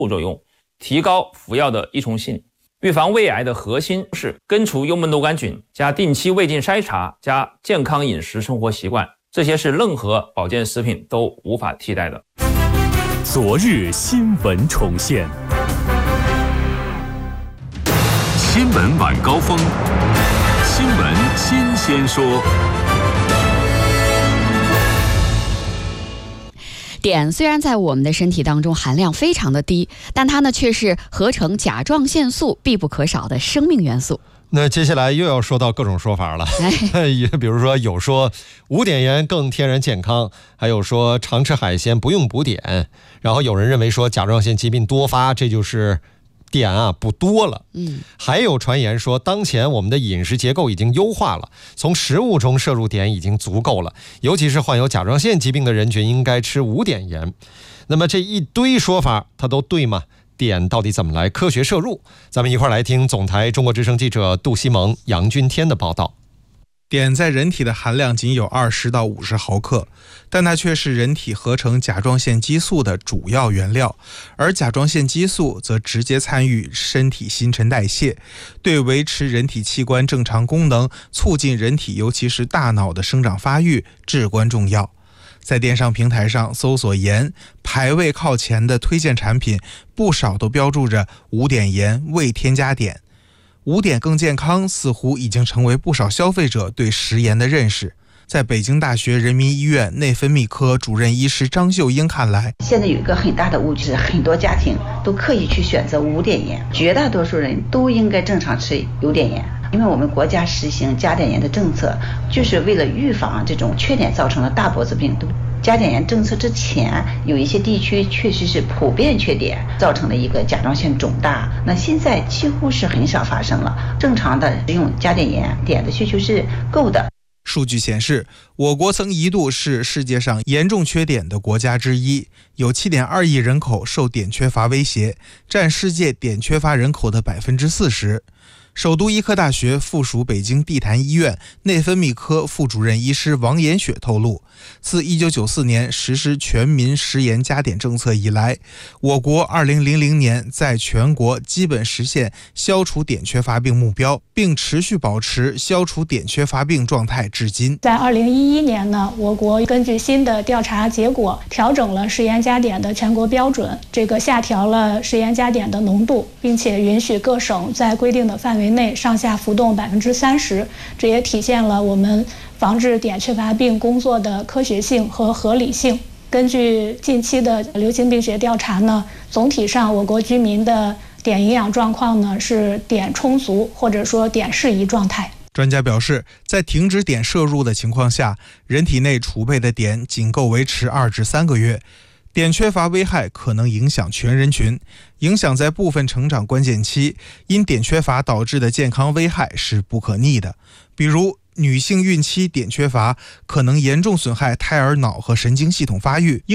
副作用，提高服药的依从性。预防胃癌的核心是根除幽门螺杆菌，加定期胃镜筛查，加健康饮食生活习惯，这些是任何保健食品都无法替代的。 昨日新闻重现， 新闻晚高峰，新闻新鲜说。 碘虽然在我们的身体当中含量非常的低，但它呢却是合成甲状腺素必不可少的生命元素。 那接下来又要说到各种说法了，比如说有说无碘盐更天然健康，还有说常吃海鲜不用补碘，然后有人认为说甲状腺疾病多发，这就是碘不多了。还有传言说当前我们的饮食结构已经优化了，从食物中摄入碘已经足够了，尤其是患有甲状腺疾病的人群应该吃无碘盐。那么这一堆说法它都对吗？碘到底怎么来科学摄入？咱们一块来听总台中国之声记者杜西蒙、杨君天的报道。 碘在人体的含量仅有20到50毫克，但它却是人体合成甲状腺激素的主要原料，而甲状腺激素则直接参与身体新陈代谢，对维持人体器官正常功能、促进人体尤其是大脑的生长发育至关重要。在电商平台上搜索盐，排位靠前的推荐产品不少都标注着无碘盐未添加碘。无碘更健康似乎已经成为不少消费者对食盐的认识。在北京大学人民医院内分泌科主任医师张秀英看来， 现在有一个很大的误区，很多家庭都刻意去选择无碘盐，绝大多数人都应该正常吃有碘盐。因为我们国家实行加碘盐的政策，就是为了预防这种缺碘造成的大脖子病毒。加碘盐政策之前，有一些地区确实是普遍缺碘，造成了一个甲状腺肿大。那现在几乎是很少发生了，正常的使用加碘盐，碘的需求是够的。 数据显示，我国曾一度是世界上严重缺碘的国家之一，有 7.2 亿人口受碘缺乏威胁，占世界碘缺乏人口的 40%。首都医科大学附属北京地坛医院内分泌科副主任医师王延雪透露，自1994年实施全民食盐加碘政策以来，我国2000年在全国基本实现消除碘缺乏病目标，并持续保持消除碘缺乏病状态至今。 在2011年呢，我国根据新的调查结果，调整了食盐加碘的全国标准，下调了食盐加碘的浓度，并且允许各省在规定的范围内上下浮动30%，这也体现了我们防治碘缺乏病工作的科学性和合理性。根据近期的流行病学调查呢，总体上我国居民的碘营养状况呢是碘充足或者说碘适宜状态。 专家表示，在停止碘摄入的情况下，人体内储备的碘仅够维持2至3个月。碘缺乏危害可能影响全人群，影响在部分成长关键期，因碘缺乏导致的健康危害是不可逆的。比如女性孕期碘缺乏可能严重损害胎儿脑和神经系统发育，